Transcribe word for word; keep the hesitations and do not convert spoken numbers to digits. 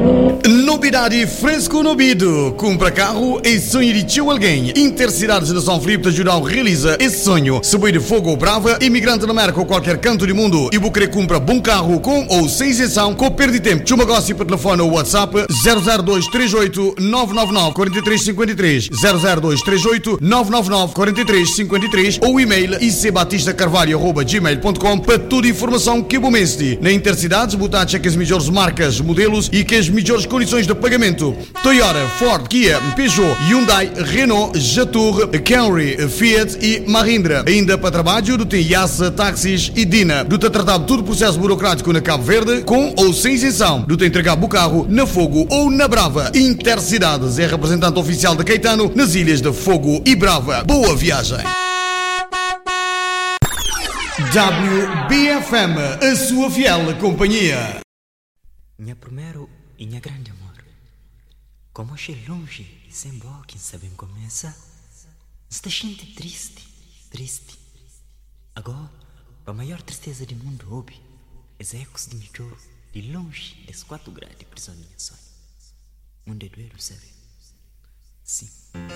Novidade fresco no ouvido. Compra carro e sonho de tio alguém. Intercidades de São Filipe de Judão realiza esse sonho. Subir de fogo ou brava, imigrante na América ou qualquer canto do mundo e vou querer comprar bom carro com ou sem isenção, com perda de tempo. Tio negócio por telefone ou WhatsApp zero zero dois três oito nove nove nove quatro três cinco três zero zero dois três oito nove nove nove quatro três cinco três ou e-mail icbatistacarvalho arroba gmail ponto com para toda a informação que bom mestre. Na Intercidades, botar que as melhores marcas, modelos e que as melhores condições de pagamento. Toyota, Ford, Kia, Peugeot, Hyundai, Renault, Jatour, Camry, Fiat e Mahindra. Ainda para trabalho, do tem Yassa, táxis e Dina. Do tem tratado todo o processo burocrático na Cabo Verde, com ou sem isenção. Do tem entregar o carro na Fogo ou na Brava. Intercidades é representante oficial de Caetano nas ilhas de Fogo e Brava. Boa viagem! W B F M, a sua fiel companhia. Minha primeiro e minha grande amor. Como achei longe e sem boa, quem sabe começa. Está gente triste, triste. Agora, a maior tristeza do mundo, houve, os ecos de meu choro, de longe, das quatro graus de prisão minha sonho. Mundo é doero, sabe? Sim.